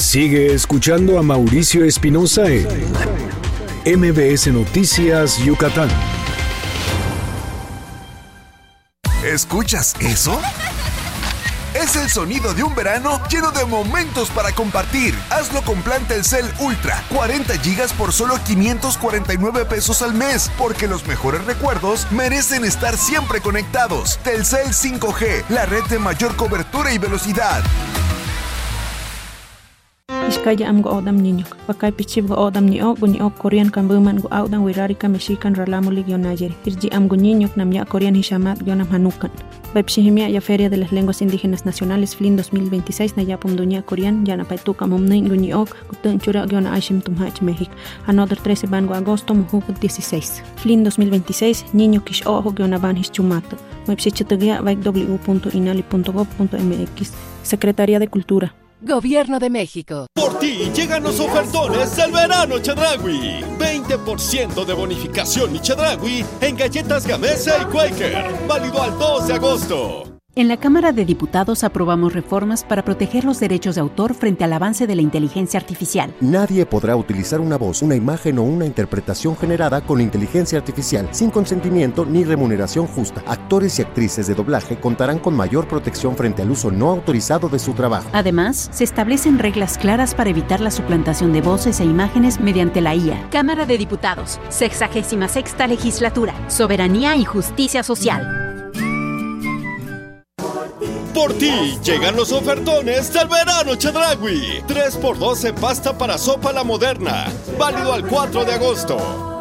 Sigue escuchando a Mauricio Espinosa en MBS Noticias Yucatán. ¿Escuchas eso? Es el sonido de un verano lleno de momentos para compartir. Hazlo con plan Telcel Ultra, 40 gigas por solo 549 pesos al mes, porque los mejores recuerdos merecen estar siempre conectados. Telcel 5G, la red de mayor cobertura y velocidad. Iskaya am go odam niño, pakay pichib go odam niño, guño Korean kan buman go audan wirarika mexican ralamulig yonayer. Irji am go niño nam ya Korean hishamat yonam hanukan. Bepshihimia ya Feria de las Lenguas Indígenas Nacionales FLIN 2026 na yapum dunia Korean ya na paituka momnin guño gutun chura yona aishim tumhach México. Another 13 bango agosto mujuk 16. FLIN 2026 niño kish ojo yona ban hischumato. Website www.inali.gov.mx. Secretaría de Cultura. Gobierno de México. Por ti llegan los ofertones del verano Chedraui. 20% de bonificación mi Chedraui en galletas Gamesa y Quaker. Válido al 2 de agosto. En la Cámara de Diputados aprobamos reformas para proteger los derechos de autor frente al avance de la inteligencia artificial. Nadie podrá utilizar una voz, una imagen o una interpretación generada con inteligencia artificial sin consentimiento ni remuneración justa. Actores y actrices de doblaje contarán con mayor protección frente al uso no autorizado de su trabajo. Además, se establecen reglas claras para evitar la suplantación de voces e imágenes mediante la IA. Cámara de Diputados, 66ª Legislatura, Soberanía y Justicia Social. Por ti llegan los ofertones del verano Chedraui. 3x2 en pasta para sopa La Moderna. Válido al 4 de agosto.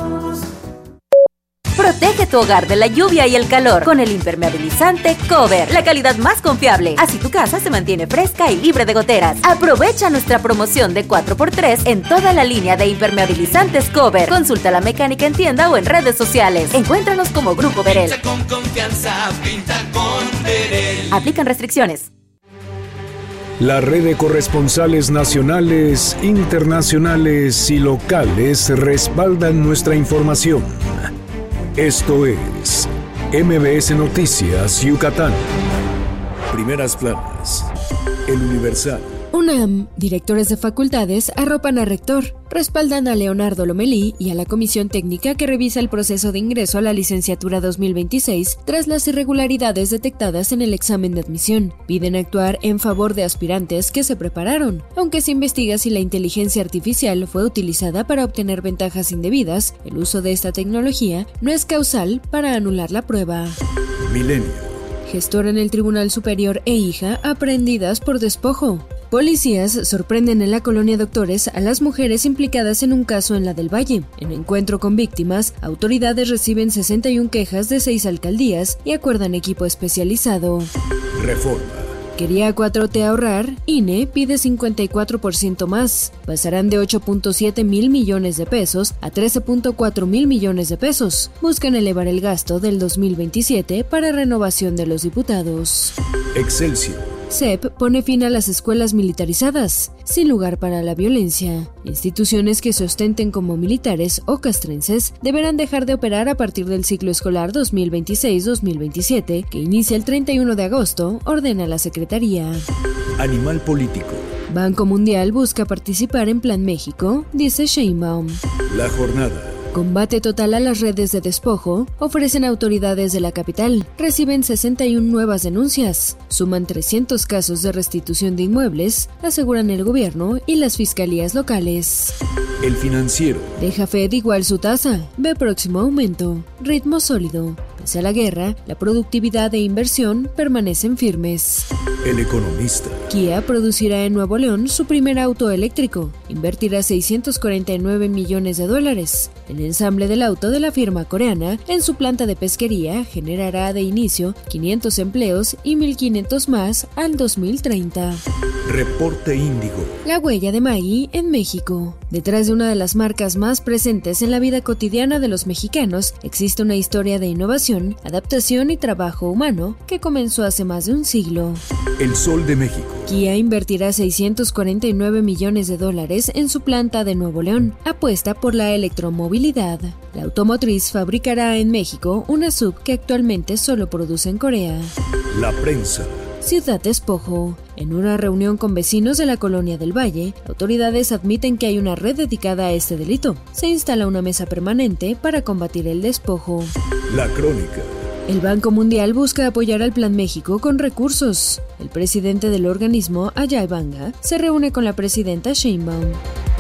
Protege tu hogar de la lluvia y el calor con el impermeabilizante Cover, la calidad más confiable. Así tu casa se mantiene fresca y libre de goteras. Aprovecha nuestra promoción de 4x3 en toda la línea de impermeabilizantes Cover. Consulta la mecánica en tienda o en redes sociales. Encuéntranos como Grupo Verel. Pinta con confianza, pinta con Verel. Aplican restricciones. La red de corresponsales nacionales, internacionales y locales respaldan nuestra información. Esto es MBS Noticias Yucatán. Primeras planas. El Universal. UNAM, directores de facultades arropan a rector, respaldan a Leonardo Lomelí y a la comisión técnica que revisa el proceso de ingreso a la licenciatura 2026 tras las irregularidades detectadas en el examen de admisión. Piden actuar en favor de aspirantes que se prepararon, aunque se investiga si la inteligencia artificial fue utilizada para obtener ventajas indebidas. El uso de esta tecnología no es causal para anular la prueba. Milenio. Gestora en el Tribunal Superior e hija aprehendidas por despojo. Policías sorprenden en la colonia Doctores a las mujeres implicadas en un caso en la del Valle. En encuentro con víctimas, autoridades reciben 61 quejas de 6 alcaldías y acuerdan equipo especializado. Reforma. Quería 4T ahorrar, INE pide 54% más. Pasarán de 8.7 mil millones de pesos a 13.4 mil millones de pesos. Buscan elevar el gasto del 2027 para renovación de los diputados. Excelsior. CEP pone fin a las escuelas militarizadas, sin lugar para la violencia. Instituciones que se ostenten como militares o castrenses deberán dejar de operar a partir del ciclo escolar 2026-2027, que inicia el 31 de agosto, ordena la Secretaría. Animal político. Banco Mundial busca participar en Plan México, dice Sheinbaum. La jornada. Combate total a las redes de despojo, ofrecen autoridades de la capital. Reciben 61 nuevas denuncias. Suman 300 casos de restitución de inmuebles, aseguran el gobierno y las fiscalías locales. El Financiero. Deja Fed igual su tasa, ve próximo aumento. Ritmo sólido. Pese a la guerra, la productividad e inversión permanecen firmes. El Economista. Kia producirá en Nuevo León su primer auto eléctrico. Invertirá $649 millones. El ensamble del auto de la firma coreana en su planta de pesquería generará de inicio 500 empleos y 1.500 más al 2030. Reporte Índigo. La huella de Maggi en México. Detrás de una de las marcas más presentes en la vida cotidiana de los mexicanos existe una historia de innovación, adaptación y trabajo humano que comenzó hace más de un siglo. El Sol de México. Kia invertirá $649 millones en su planta de Nuevo León. Apuesta por la electromovilidad. La automotriz fabricará en México una SUV que actualmente solo produce en Corea. La prensa. Ciudad Despojo. En una reunión con vecinos de la Colonia del Valle, autoridades admiten que hay una red dedicada a este delito. Se instala una mesa permanente para combatir el despojo. La crónica. El Banco Mundial busca apoyar al Plan México con recursos. El presidente del organismo, Ajay Banga, se reúne con la presidenta Sheinbaum.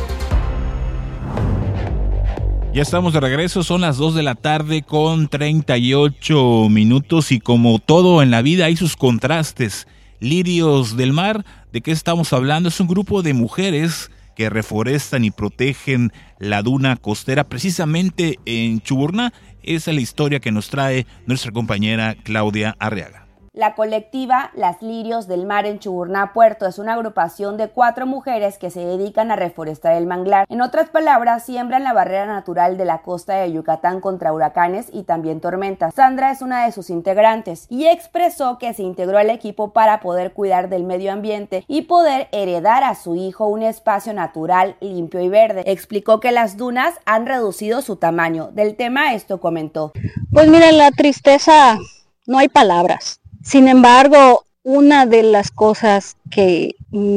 Ya estamos de regreso, son las 2 de la tarde con 38 minutos y como todo en la vida hay sus contrastes. Lirios del Mar, ¿de qué estamos hablando? Es un grupo de mujeres que reforestan y protegen la duna costera precisamente en Chuburná. Esa es la historia que nos trae nuestra compañera Claudia Arriaga. La colectiva Las Lirios del Mar en Chuburná Puerto es una agrupación de 4 mujeres que se dedican a reforestar el manglar. En otras palabras, siembran la barrera natural de la costa de Yucatán contra huracanes y también tormentas. Sandra es una de sus integrantes y expresó que se integró al equipo para poder cuidar del medio ambiente y poder heredar a su hijo un espacio natural, limpio y verde. Explicó que las dunas han reducido su tamaño. Del tema esto comentó. Pues mira, la tristeza, no hay palabras. Sin embargo, una de las cosas que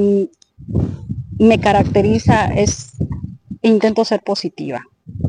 me caracteriza es intento ser positiva.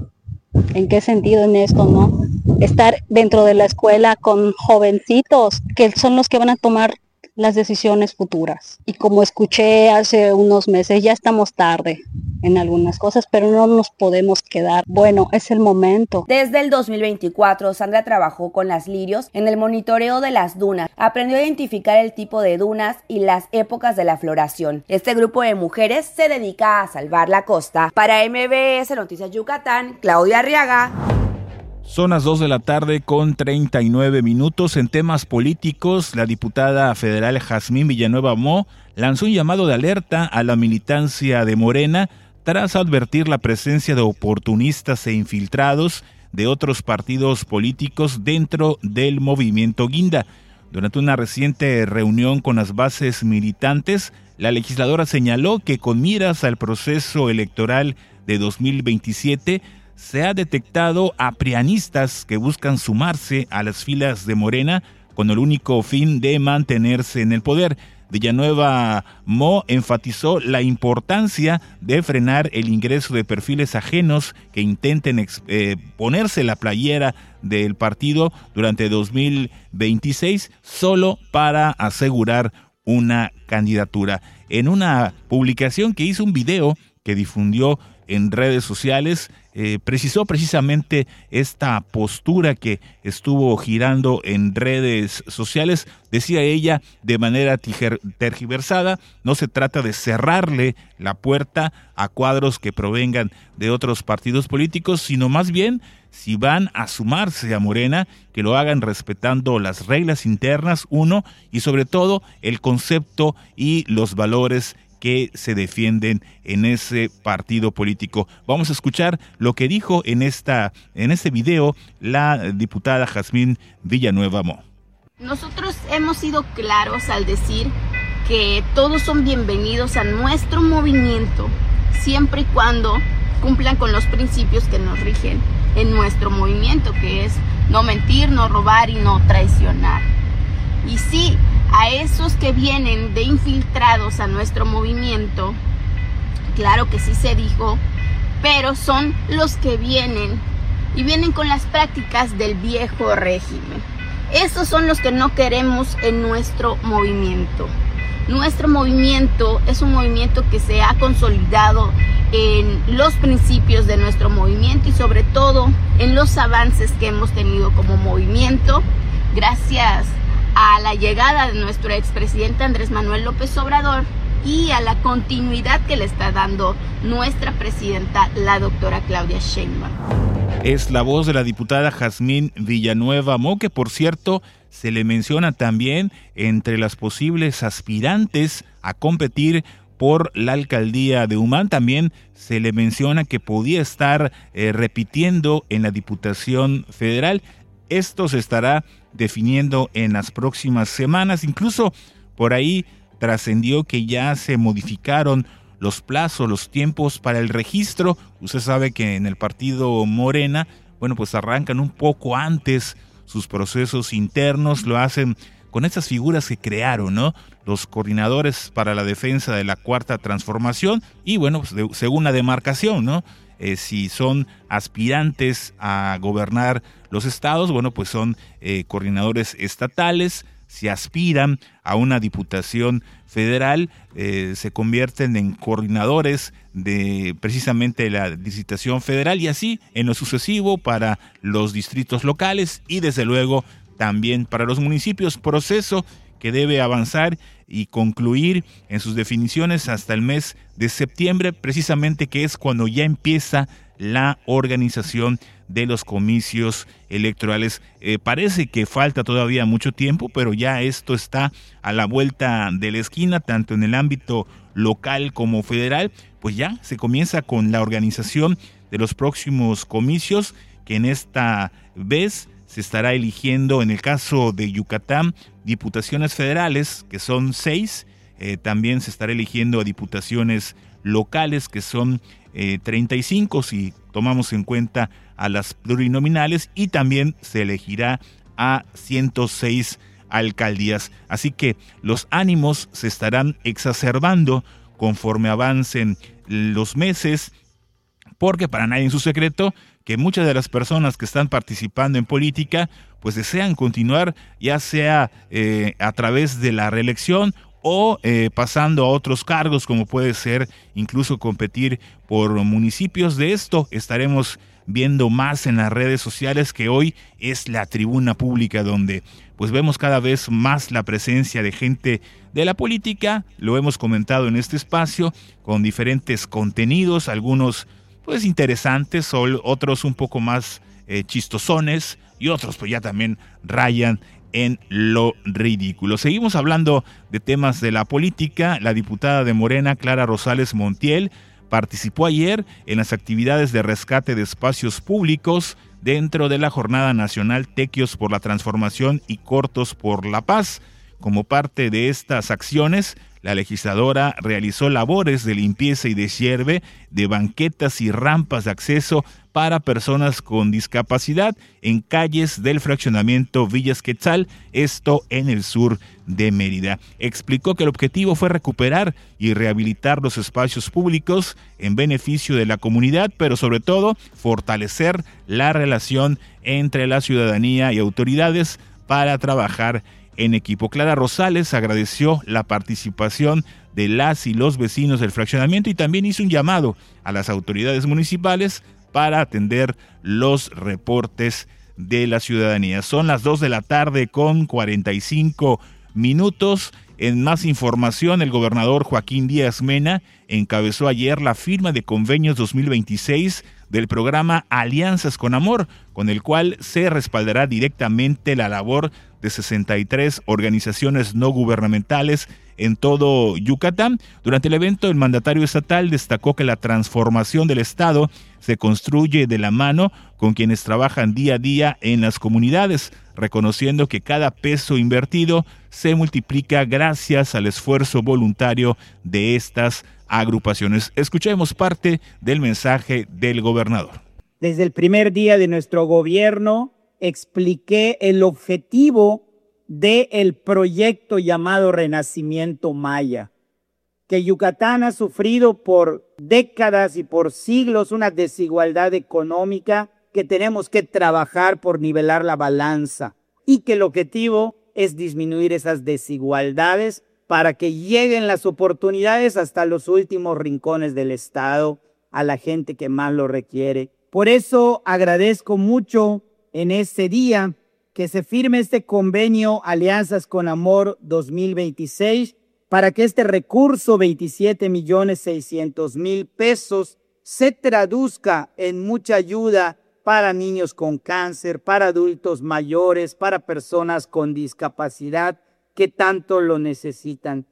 ¿En qué sentido en esto, no? Estar dentro de la escuela con jovencitos que son los que van a tomar las decisiones futuras. Y como escuché hace unos meses, ya estamos tarde en algunas cosas, pero no nos podemos quedar. Bueno, es el momento. Desde el 2024, Sandra trabajó con Las Lirios en el monitoreo de las dunas. Aprendió a identificar el tipo de dunas y las épocas de la floración. Este grupo de mujeres se dedica a salvar la costa. Para MBS Noticias Yucatán, Claudia Arriaga. Son las 2 de la tarde con 39 minutos. En temas políticos, la diputada federal Jazmín Villanueva Mo lanzó un llamado de alerta a la militancia de Morena tras advertir la presencia de oportunistas e infiltrados de otros partidos políticos dentro del movimiento Guinda. Durante una reciente reunión con las bases militantes, la legisladora señaló que con miras al proceso electoral de 2027, se ha detectado a prianistas que buscan sumarse a las filas de Morena con el único fin de mantenerse en el poder. Villanueva Mo enfatizó la importancia de frenar el ingreso de perfiles ajenos que intenten ponerse la playera del partido durante 2026 solo para asegurar una candidatura. En una publicación que hizo un video que difundió en redes sociales, precisó precisamente esta postura que estuvo girando en redes sociales. Decía ella de manera tergiversada, no se trata de cerrarle la puerta a cuadros que provengan de otros partidos políticos, sino más bien, si van a sumarse a Morena, que lo hagan respetando las reglas internas, uno, y sobre todo el concepto y los valores que se defienden en ese partido político. Vamos a escuchar lo que dijo en este video la diputada Jazmín Villanueva Mo. Nosotros hemos sido claros al decir que todos son bienvenidos a nuestro movimiento, siempre y cuando cumplan con los principios que nos rigen en nuestro movimiento, que es no mentir, no robar y no traicionar. Y sí, a esos que vienen de infiltrados a nuestro movimiento, claro que sí se dijo, pero son los que vienen y vienen con las prácticas del viejo régimen. Esos son los que no queremos en nuestro movimiento. Nuestro movimiento es un movimiento que se ha consolidado en los principios de nuestro movimiento y sobre todo en los avances que hemos tenido como movimiento, gracias a la llegada de nuestro expresidente Andrés Manuel López Obrador y a la continuidad que le está dando nuestra presidenta, la doctora Claudia Sheinbaum. Es la voz de la diputada Jazmín Villanueva Mo, que por cierto se le menciona también entre las posibles aspirantes a competir por la alcaldía de Humán. También se le menciona que podía estar repitiendo en la Diputación Federal. Esto se estará definiendo en las próximas semanas. Incluso por ahí trascendió que ya se modificaron los plazos, los tiempos para el registro. Usted sabe que en el partido Morena, pues arrancan un poco antes sus procesos internos, lo hacen con estas figuras que crearon, ¿no? Los coordinadores para la defensa de la Cuarta Transformación y bueno, pues según la demarcación, ¿no? Si son aspirantes a gobernar los estados, bueno, pues son coordinadores estatales. Si aspiran a una diputación federal, se convierten en coordinadores de precisamente la Diputación Federal y así en lo sucesivo para los distritos locales y desde luego también para los municipios, proceso que debe avanzar y concluir en sus definiciones hasta el mes de septiembre, precisamente que es cuando ya empieza la organización de los comicios electorales. Parece que falta todavía mucho tiempo, pero ya esto está a la vuelta de la esquina, tanto en el ámbito local como federal, pues ya se comienza con la organización de los próximos comicios, que en esta vez se estará eligiendo, en el caso de Yucatán, diputaciones federales, que son 6, también se estará eligiendo a diputaciones locales, que son 35, si tomamos en cuenta a las plurinominales, y también se elegirá a 106 alcaldías. Así que los ánimos se estarán exacerbando conforme avancen los meses, porque para nadie es un secreto que muchas de las personas que están participando en política pues desean continuar, ya sea a través de la reelección o pasando a otros cargos, como puede ser incluso competir por municipios. De esto estaremos viendo más en las redes sociales, que hoy es la tribuna pública donde pues vemos cada vez más la presencia de gente de la política. Lo hemos comentado en este espacio con diferentes contenidos, algunos pues interesantes, otros un poco más chistosones y otros pues ya también rayan en lo ridículo. Seguimos hablando de temas de la política. La diputada de Morena, Clara Rosales Montiel, participó ayer en las actividades de rescate de espacios públicos dentro de la Jornada Nacional Tequios por la Transformación y Cortos por la Paz. Como parte de estas acciones, la legisladora realizó labores de limpieza y deshierde de banquetas y rampas de acceso para personas con discapacidad en calles del fraccionamiento Villas Quetzal, esto en el sur de Mérida. Explicó que el objetivo fue recuperar y rehabilitar los espacios públicos en beneficio de la comunidad, pero sobre todo fortalecer la relación entre la ciudadanía y autoridades para trabajar en equipo. Clara Rosales agradeció la participación de las y los vecinos del fraccionamiento y también hizo un llamado a las autoridades municipales para atender los reportes de la ciudadanía. Son las 2 de la tarde con 45 minutos. En más información, el gobernador Joaquín Díaz Mena encabezó ayer la firma de convenios 2026 del programa Alianzas con Amor, con el cual se respaldará directamente la labor de 63 organizaciones no gubernamentales en todo Yucatán. Durante el evento, el mandatario estatal destacó que la transformación del Estado se construye de la mano con quienes trabajan día a día en las comunidades, reconociendo que cada peso invertido se multiplica gracias al esfuerzo voluntario de estas agrupaciones. Escuchemos parte del mensaje del gobernador. Desde el primer día de nuestro gobierno expliqué el objetivo del proyecto llamado Renacimiento Maya, que Yucatán ha sufrido por décadas y por siglos una desigualdad económica que tenemos que trabajar por nivelar la balanza, y que el objetivo es disminuir esas desigualdades para que lleguen las oportunidades hasta los últimos rincones del Estado, a la gente que más lo requiere. Por eso agradezco mucho en este día que se firme este convenio Alianzas con Amor 2026 para que este recurso, 27.600.000 pesos, se traduzca en mucha ayuda para niños con cáncer, para adultos mayores, para personas con discapacidad que tanto lo necesitan.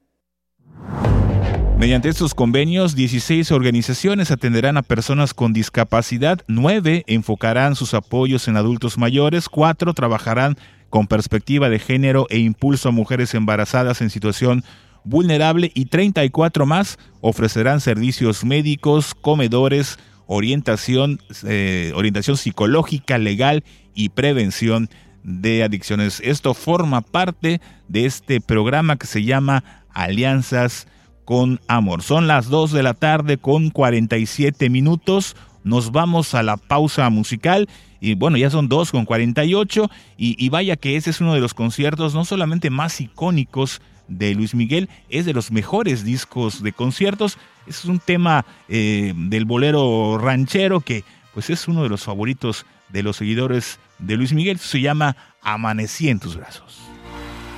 Mediante estos convenios, 16 organizaciones atenderán a personas con discapacidad, 9 enfocarán sus apoyos en adultos mayores, 4 trabajarán con perspectiva de género e impulso a mujeres embarazadas en situación vulnerable y 34 más ofrecerán servicios médicos, comedores, orientación psicológica, legal y prevención de adicciones. Esto forma parte de este programa que se llama Alianzas con Amor. Son las 2 de la tarde con 47 minutos. Nos vamos a la pausa musical y bueno, ya son 2 con 48 y vaya que ese es uno de los conciertos no solamente más icónicos de Luis Miguel, es de los mejores discos de conciertos. Es un tema del bolero ranchero que pues es uno de los favoritos de los seguidores de Luis Miguel. Se llama Amanecí en tus brazos.